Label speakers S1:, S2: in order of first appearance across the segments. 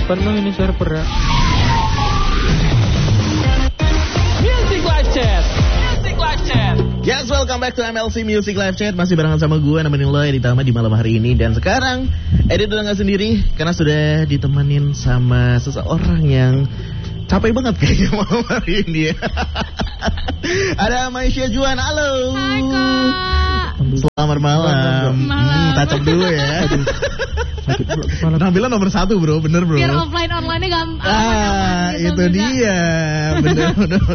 S1: penuh ini server ya.
S2: Music Live Chat.
S3: Yes, welcome back to MLC Music Live Chat. Masih barengan sama gue, nemenin lo ditambah di malam hari ini. Dan sekarang Edit udah gak sendiri, karena sudah ditemenin sama seseorang yang capek banget kayaknya malam hari ini ya. Ada Maisha Juan, halo.
S4: Hai Kak.
S3: Selamat malam. Tacap dulu ya. Penampilan nomor 1 bro, bener bro.
S4: Biar offline online-nya gampang.
S3: Itu juga. Dia. Bener.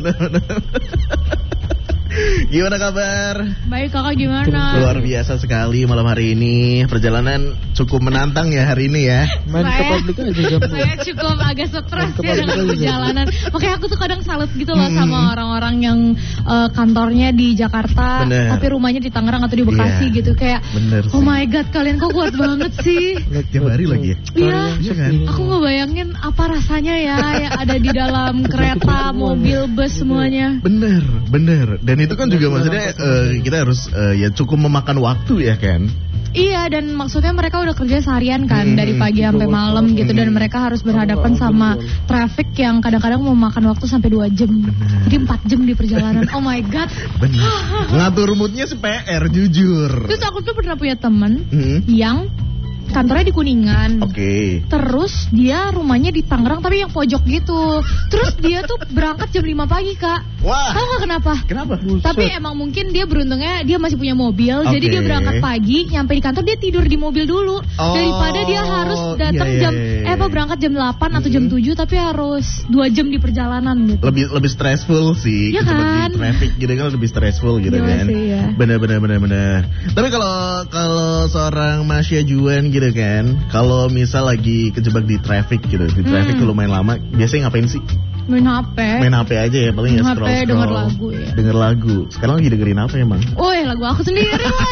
S3: Gimana kabar?
S4: Baik, Kakak gimana?
S3: Luar biasa sekali malam hari ini. Perjalanan cukup menantang ya hari ini ya.
S1: Main ke publik aja jam.
S4: Saya cukup agak stres ya dengan perjalanan. Makanya aku tuh kadang salut gitu loh sama orang-orang yang kantornya di Jakarta, tapi rumahnya di Tangerang atau di Bekasi gitu. Kayak, oh my god, kalian kok kuat banget sih.
S3: Tiap hari lagi ya?
S4: Iya kan? Aku ngebayangin apa rasanya ya yang ada di dalam kereta, mobil, bus semuanya.
S3: Bener. Dan itu kan juga maksudnya kita harus ya cukup memakan waktu ya kan.
S4: Iya, dan maksudnya mereka udah kerja seharian kan dari pagi sampai malam gitu, dan mereka harus berhadapan sama traffic yang kadang-kadang memakan waktu sampai 2 jam. Jadi 4 jam di perjalanan. Oh my god.
S3: Bener. Ngatur moodnya sih PR jujur.
S4: Terus aku tuh pernah punya temen yang kantornya di Kuningan.
S3: Oke.
S4: Terus dia rumahnya di Tangerang tapi yang pojok gitu. Terus dia tuh berangkat jam 5 pagi, Kak.
S3: Wah.
S4: Tahu gak kenapa?
S3: Kenapa?
S4: Tapi emang mungkin dia beruntungnya dia masih punya mobil. Jadi dia berangkat pagi, nyampe di kantor dia tidur di mobil dulu. Daripada dia harus datang berangkat jam 8 atau jam 7 tapi harus 2 jam di perjalanan gitu.
S3: Lebih stressful sih.
S4: Ya kan?
S3: Di traffic gitu kan lebih stressful gitu kan.
S4: Sih, ya.
S3: Bener. Tapi kalau seorang Maisha Juan gitu kan, kalau misal lagi kejebak di traffic gitu, di traffic lumayan lama, biasanya ngapain sih?
S4: Main HP.
S3: Main HP aja ya, paling ya scroll.
S4: Denger lagu ya.
S3: Denger lagu. Sekarang lagi dengerin apa emang?
S4: Lagu aku sendiri lah.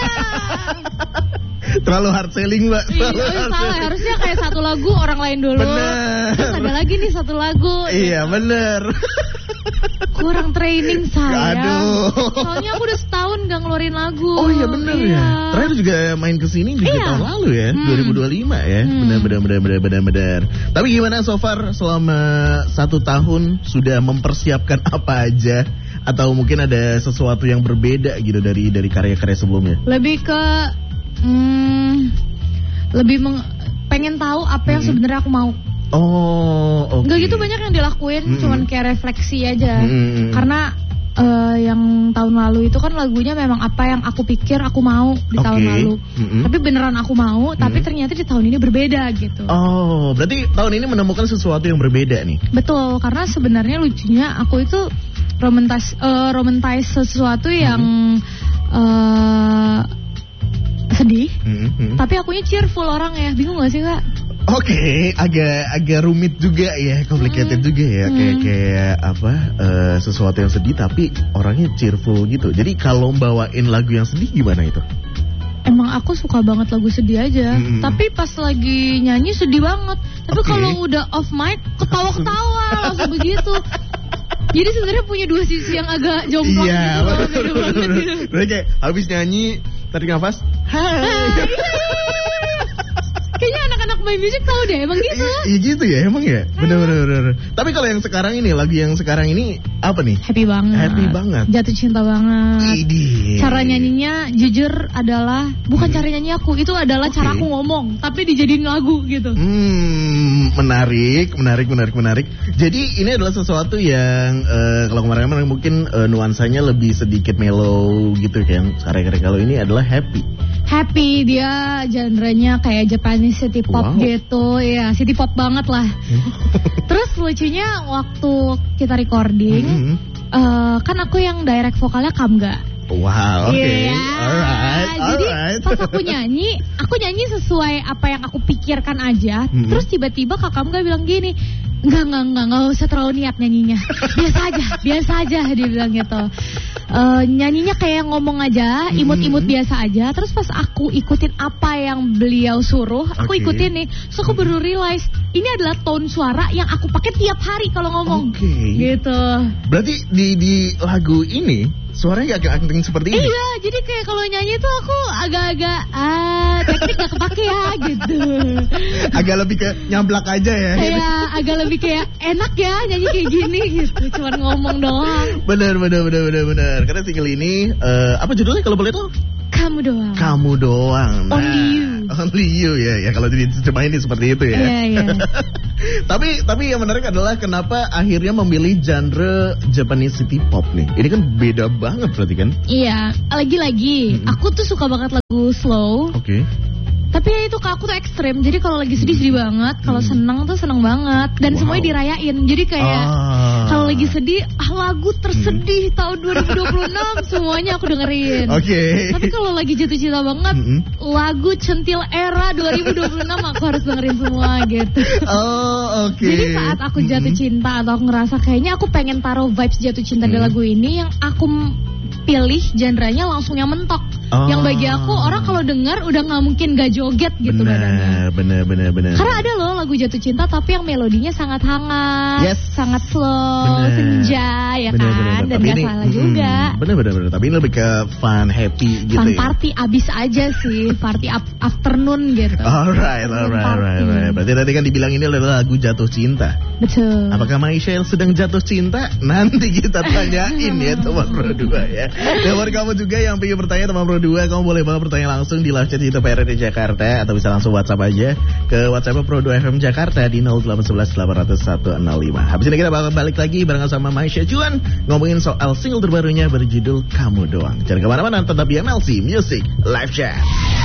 S3: Terlalu hard selling, Mbak.
S4: Salah, harusnya kayak satu lagu orang lain dulu.
S3: Bener.
S4: Terus ada lagi nih satu lagu.
S3: Iya, bener.
S4: Kurang training saya.
S3: Aduh.
S4: Soalnya aku udah setahun gak ngeluarin lagu.
S3: Oh iya bener ya. Terakhir juga main kesini juga tahun lalu ya, 2025 ya. Benar. Tapi gimana so far selama 1 tahun sudah mempersiapkan apa aja? Atau mungkin ada sesuatu yang berbeda gitu dari karya-karya sebelumnya?
S4: Lebih ke pengen tahu apa yang sebenarnya aku mau.
S3: Oh, oke.
S4: Gak gitu banyak yang dilakuin, cuman kayak refleksi aja. Karena yang tahun lalu itu kan lagunya memang apa yang aku pikir aku mau di tahun lalu. Tapi beneran aku mau, tapi ternyata di tahun ini berbeda gitu.
S3: Oh, berarti tahun ini menemukan sesuatu yang berbeda nih.
S4: Betul, karena sebenarnya lucunya aku itu romantis sesuatu yang sedih. Tapi akunya cheerful orang ya. Bingung gak sih, Kak?
S3: Oke, agak rumit juga ya, complicated juga ya, kayak apa sesuatu yang sedih tapi orangnya cheerful gitu. Jadi kalau bawain lagu yang sedih gimana itu?
S4: Emang aku suka banget lagu sedih aja, tapi pas lagi nyanyi sedih banget. Tapi kalau udah off mic ketawa-ketawa langsung begitu. Jadi sebenarnya punya dua sisi yang agak jomplang gitu, beda banget gitu.
S3: Berarti kayak habis nyanyi tarik nafas,
S4: kayaknya anak-anak main musik tahu deh, emang gitu.
S3: Iya gitu ya, emang ya. Bener. Tapi kalau yang sekarang ini, lagu yang sekarang ini apa nih?
S4: Happy banget. Jatuh cinta banget. Cara nyanyinya jujur adalah bukan cara nyanyi aku, itu adalah cara aku ngomong, tapi dijadiin lagu gitu.
S3: Menarik. Jadi ini adalah sesuatu yang kalau kemarin mungkin nuansanya lebih sedikit mellow gitu kan. Karya-karya kalau ini adalah happy, dia genre-nya kayak Japanese city pop gitu. Ya, city pop banget lah. Terus lucunya waktu kita recording, kan aku yang direct vokalnya Kamga. Wow, oke. Alright.
S4: Jadi pas aku nyanyi sesuai apa yang aku pikirkan aja. Terus tiba-tiba Kak Kamga bilang gini, Enggak usah terlalu niat nyanyinya. Biasa aja dia bilang gitu. Nyanyinya kayak ngomong aja, imut-imut biasa aja. Terus pas aku ikutin apa yang beliau suruh, aku ikutin nih. Terus aku baru realize ini adalah tone suara yang aku pakai tiap hari kalau ngomong. Gitu.
S3: Berarti di lagu ini Suaranya gak acting seperti ini.
S4: Iya, jadi kayak kalau nyanyi tuh aku agak-agak teknik gak kepake ya gitu.
S3: Agak lebih ke nyamplak aja ya.
S4: Kayak agak lebih kayak enak ya nyanyi kayak gini gitu, cuman ngomong doang.
S3: Bener. Karena single ini apa judulnya kalau boleh tahu?
S4: Kamu doang.
S3: Kamu doang. Nah,
S4: Only you.
S3: Ya kalau diterjemahin seperti itu ya.
S4: Iya.
S3: Tapi yang menarik adalah kenapa akhirnya memilih genre Japanese city pop nih. Ini kan beda banget berarti kan?
S4: Iya, lagi-lagi aku tuh suka banget lagu slow.
S3: Oke.
S4: Tapi ya itu Kak, aku tuh ekstrem. Jadi kalau lagi sedih banget, kalau seneng tuh seneng banget. Dan semuanya dirayain. Jadi kayak kalau lagi sedih, lagu tersedih tahun 2026 semuanya aku dengerin.
S3: Oke.
S4: Tapi kalau lagi jatuh cinta banget, lagu centil era 2026 aku harus dengerin semua gitu.
S3: Oh, oke.
S4: Jadi saat aku jatuh cinta atau aku ngerasa kayaknya aku pengen taruh vibes jatuh cinta di lagu ini, yang aku pilih genrenya langsung yang mentok. Yang bagi aku orang kalau dengar udah nggak mungkin gak joget gitu badannya.
S3: Bener.
S4: Karena ada loh lagu jatuh cinta tapi yang melodinya sangat hangat, sangat slow, senja ya kan, dan gak salah juga.
S3: Bener. Tapi ini lebih ke fun, happy gitu.
S4: Fun
S3: ya.
S4: party abis aja sih, party afternoon gitu.
S3: Alright. Berarti tadi kan dibilang ini adalah lagu jatuh cinta.
S4: Betul.
S3: Apakah Michelle sedang jatuh cinta? Nanti kita tanyain ya teman Pro 2 ya. Dan buat kamu juga yang pengen bertanya teman Pro 2, kamu boleh banget bertanya langsung di live chat YouTube PRRD Jakarta atau bisa langsung WhatsApp aja ke WhatsApp Pro 2 FM Jakarta di 0811 800 165. Habis ini kita bakal balik lagi barengan sama Maisha Juan ngomongin soal single terbarunya berjudul Kamu Doang. Jangan kemana-mana, tetap di MLC Music Live Chat.